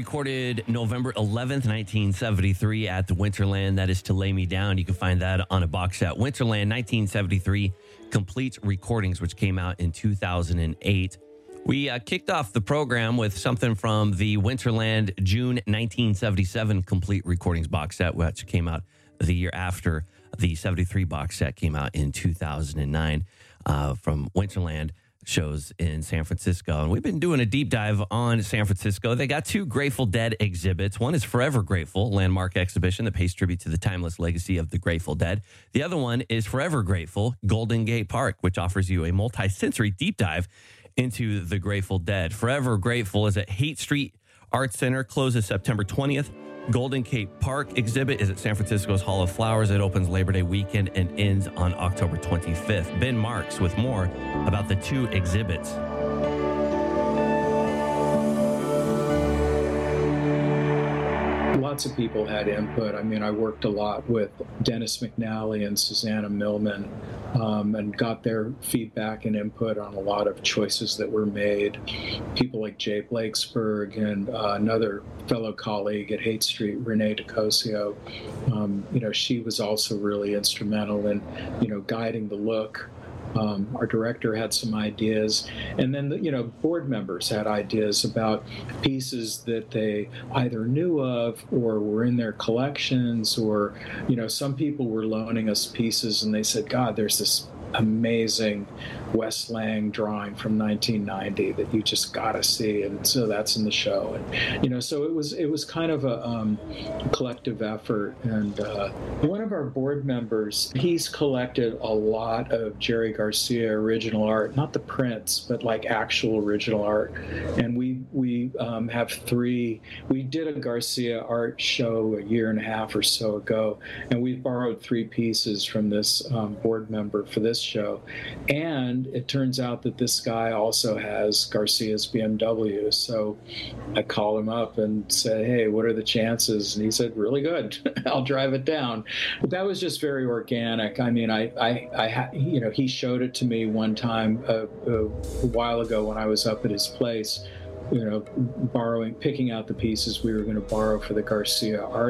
recorded November 11th, 1973 at the Winterland. That is To Lay Me Down. You can find that on a box set. Winterland 1973 Complete Recordings, which came out in 2008. We kicked off the program with something from the Winterland June 1977 Complete Recordings box set, which came out the year after the 73 box set came out in 2009 from Winterland shows in San Francisco. And we've been doing a deep dive on San Francisco. They got two Grateful Dead exhibits. One is Forever Grateful, landmark exhibition that pays tribute to the timeless legacy of the Grateful Dead. The other one is Forever Grateful, Golden Gate Park, which offers you a multi-sensory deep dive into the Grateful Dead. Forever Grateful is at Haight Street Arts Center, closes September 20th. Golden Gate Park exhibit is at San Francisco's Hall of Flowers. It opens Labor Day weekend and ends on October 25th. Ben Marks with more about the two exhibits. Lots of people had input. I mean, I worked a lot with Dennis McNally and Susanna Millman and got their feedback and input on a lot of choices that were made. People like Jay Blakesberg and another fellow colleague at Haight Street, Renee DeCosio. She was also really instrumental in, guiding the look. Our director had some ideas, and then board members had ideas about pieces that they either knew of or were in their collections, or some people were loaning us pieces and they said, God, there's this amazing Wes Lang drawing from 1990 that you just gotta see, and so that's in the show. And so it was kind of a collective effort. And one of our board members, he's collected a lot of Jerry Garcia original art, not the prints, but like actual original art. And we have three. We did a Garcia art show a year and a half or so ago, and we borrowed three pieces from this board member for this show. And it turns out that this guy also has Garcia's BMW. So I called him up and said, hey, what are the chances? And he said, really good. I'll drive it down. But that was just very organic. I mean, he showed it to me one time a while ago when I was up at his place, picking out the pieces we were going to borrow for the Garcia art